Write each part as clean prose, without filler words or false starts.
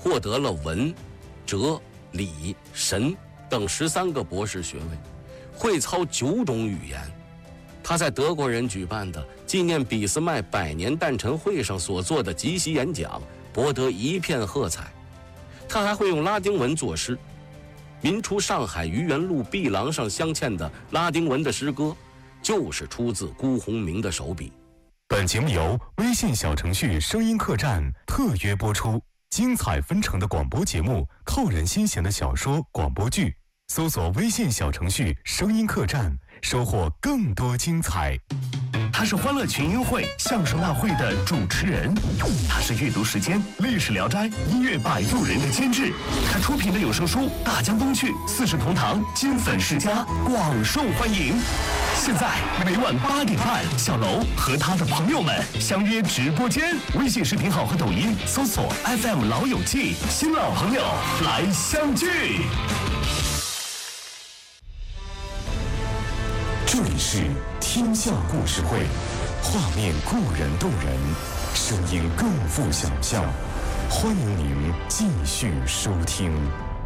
获得了文、哲、理、神等13个博士学位，会操9种语言。他在德国人举办的纪念俾斯麦100年诞辰会上所做的即席演讲，博得一片喝彩。他还会用拉丁文作诗，民初上海愚园路壁廊上镶嵌的拉丁文的诗歌，就是出自辜鸿铭的手笔。 本节目由微信小程序声音客栈特约播出，精彩纷呈的广播节目，扣人心弦的小说、广播剧，搜索微信小程序声音客栈，收获更多精彩。他是欢乐群英会相声大会的主持人，他是阅读时间、历史聊斋、音乐摆渡人的监制，他出品的有声书《大江东去》《四世同堂》金粉世家广受欢迎。现在每晚8点半，小楼和他的朋友们相约直播间，微信视频号和抖音搜索 FM 老友记，新老朋友来相聚。这里是天下故事会，画面固然动人，声音更富想象。欢迎您继续收听。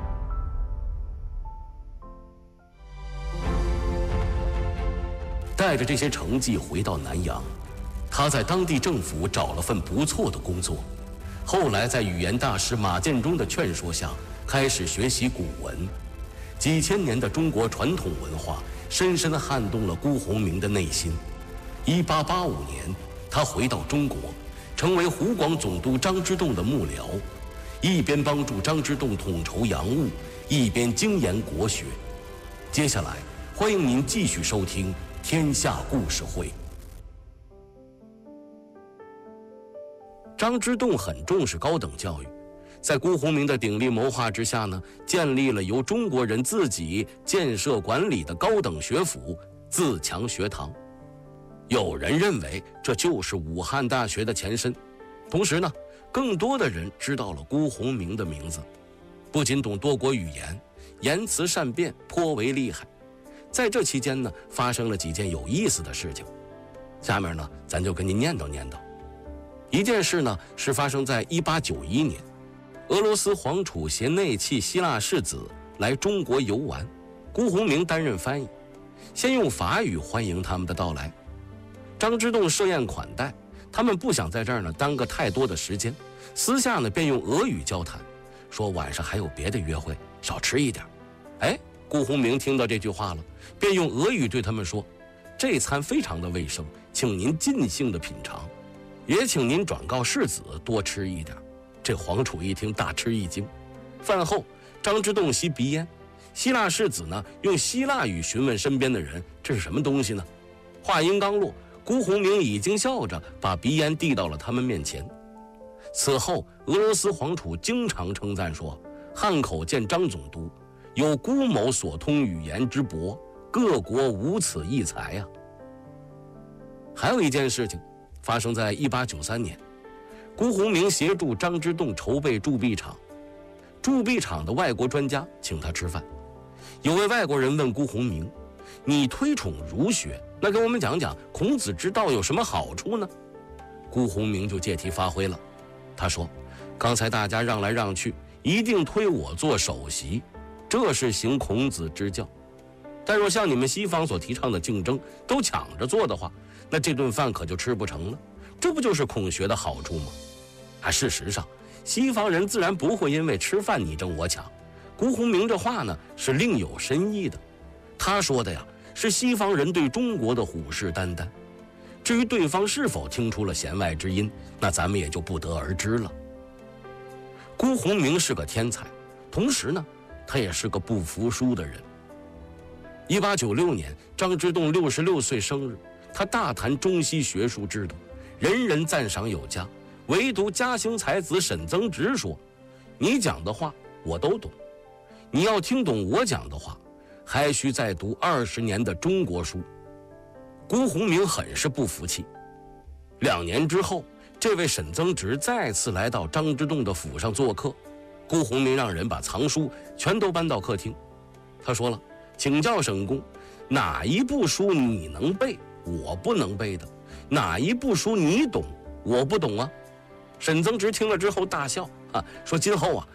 带着这些成绩回到南洋，他在当地政府找了份不错的工作，后来在语言大师马建忠的劝说下，开始学习古文。几千年的中国传统文化深深撼动了辜鸿铭的内心。1885年，他回到中国，成为湖广总督张之洞的幕僚，一边帮助张之洞统筹洋务，一边精研国学。接下来，欢迎您继续收听《天下故事会》。张之洞很重视高等教育，在辜鸿铭的鼎力谋划之下呢，建立了由中国人自己建设管理的高等学府自强学堂。有人认为这就是武汉大学的前身，同时呢，更多的人知道了辜鸿铭的名字。不仅懂多国语言，言辞善辩，颇为厉害。在这期间呢，发生了几件有意思的事情，下面呢，咱就跟您念叨念叨。一件事呢，是发生在1891年，俄罗斯皇储携内戚希腊世子来中国游玩，辜鸿铭担任翻译，先用法语欢迎他们的到来。张之洞设宴款待，他们不想在这儿呢耽搁太多的时间，私下呢便用俄语交谈，说晚上还有别的约会，少吃一点。辜鸿铭听到这句话了，便用俄语对他们说：“这餐非常的卫生，请您尽兴的品尝，也请您转告世子多吃一点。”这皇储一听大吃一惊。饭后，张之洞吸鼻烟，希腊世子呢用希腊语询问身边的人：“这是什么东西呢？”话音刚落，辜鸿铭已经笑着把鼻烟递到了他们面前。此后，俄罗斯皇储经常称赞说：“汉口见张总督，有辜某所通语言之博，各国无此异才呀。”还有一件事情发生在1893年，辜鸿铭协助张之洞筹备铸币厂，铸币厂的外国专家请他吃饭。有位外国人问辜鸿铭：“你推崇儒学，那给我们讲讲孔子之道有什么好处呢？”辜鸿铭就借题发挥了，他说：“刚才大家让来让去，一定推我做首席，这是行孔子之教。但若像你们西方所提倡的竞争，都抢着做的话，那这顿饭可就吃不成了。这不就是孔学的好处吗？”事实上，西方人自然不会因为吃饭你争我抢。辜鸿铭这话呢是另有深意的，他说的呀是西方人对中国的虎视眈眈。至于对方是否听出了弦外之音，那咱们也就不得而知了。辜鸿铭是个天才，同时呢，他也是个不服输的人。1896年，张之洞66岁生日，他大谈中西学术制度，人人赞赏有加，唯独嘉兴才子沈曾直说：“你讲的话我都懂，你要听懂我讲的话，还需再读20年的中国书。”辜鸿铭很是不服气。2年之后，这位沈曾直再次来到张之洞的府上做客，辜鸿铭让人把藏书全都搬到客厅。他说了：“请教沈公，哪一部书你能背，我不能背的？哪一部书你懂，我不懂啊？”沈曾直听了之后大笑， 说今后啊，